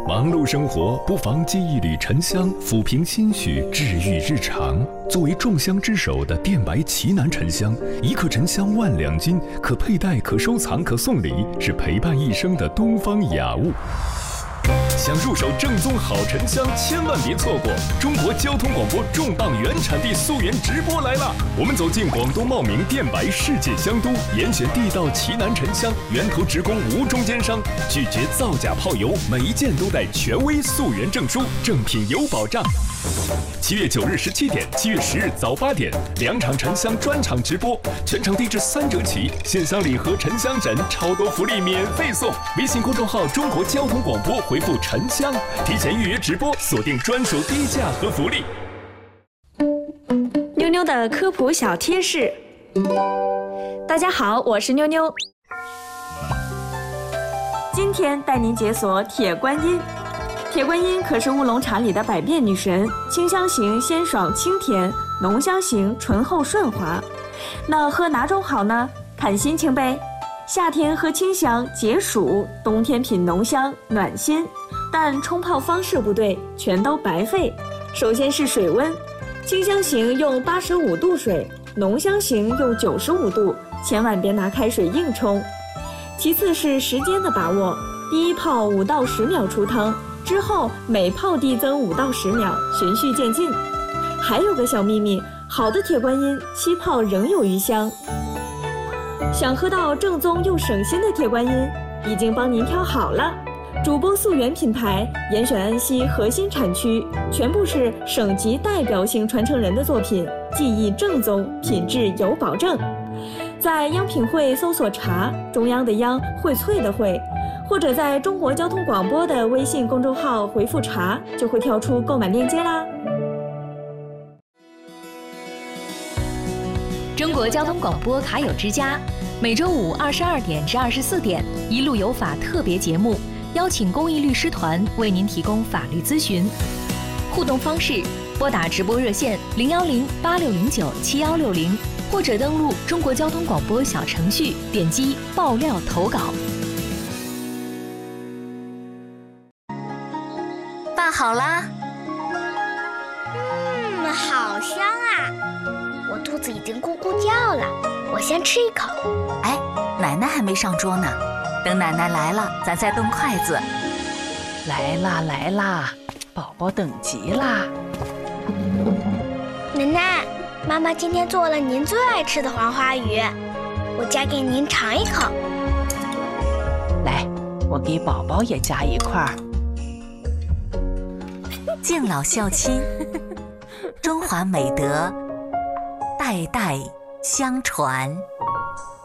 忙碌生活，不妨借一缕沉香，抚平心绪，治愈日常。作为众香之首的电白奇楠沉香，1克沉香万两金，可佩戴、可收藏、可送礼，是陪伴一生的东方雅物。想入手正宗好沉香，千万别错过！中国交通广播重磅原产地溯源直播来了！我们走进广东茂名电白世界香都，严选地道奇楠沉香，源头直供无中间商，拒绝造假泡油，每一件都带权威溯源证书，正品有保障。7月9日17点，7月10日早8点，2场沉香专场直播，全场低至3折起，线香礼盒、沉香枕，超多福利免费送！微信公众号中国交通广播回复沉香，提前预约直播，锁定专属低价和福利。 妞妞的科普小贴士。大家好，我是妞妞。今天带您解锁铁观音。铁观音可是乌龙茶里的百变女神，清香型鲜爽清甜，浓香型醇厚顺滑。那喝哪种好呢？看心情呗。夏天喝清香解暑，冬天品浓香暖心。但冲泡方式不对，全都白费。首先是水温，清香型用85度水，浓香型用95度，千万别拿开水硬冲。其次是时间的把握，第一泡5到10秒出汤，之后每泡递增5到10秒，循序渐进。还有个小秘密，好的铁观音7泡仍有余香。想喝到正宗又省心的铁观音，已经帮您挑好了。主播溯源品牌，严选安溪核心产区，全部是省级代表性传承人的作品，技艺正宗，品质有保证。在央品汇搜索茶，中央的央，荟萃的荟，或者在中国交通广播的微信公众号回复茶，就会跳出购买链接啦。 中国交通广播卡友之家，每周五22点至24点，一路有法特别节目，邀请公益律师团为您提供法律咨询。互动方式：拨打直播热线010-8609-7160，或者登录中国交通广播小程序，点击爆料投稿。 饭好啦。 好香啊！我肚子已经咕咕叫了，我先吃一口。 哎，奶奶还没上桌呢，等奶奶来了，咱再动筷子。 来啦来啦，宝宝等急啦！ 奶奶，妈妈今天做了您最爱吃的黄花鱼，我夹给您尝一口。 来，我给宝宝也夹一块儿。 敬老孝亲，中华美德代代相传。